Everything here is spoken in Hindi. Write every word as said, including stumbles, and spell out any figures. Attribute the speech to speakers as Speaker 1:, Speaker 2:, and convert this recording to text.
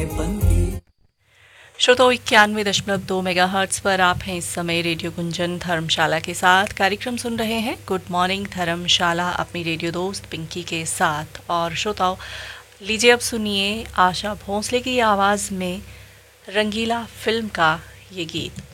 Speaker 1: पंखी।
Speaker 2: श्रोताओं इक्यानवे दशमलव दो मेगा हर्ट्स पर आप हैं इस समय रेडियो गुंजन धर्मशाला के साथ। कार्यक्रम सुन रहे हैं गुड मॉर्निंग धर्मशाला अपनी रेडियो दोस्त पिंकी के साथ। और श्रोताओं लीजिए अब सुनिए आशा भोंसले की आवाज़ में रंगीला फिल्म का ये गीत।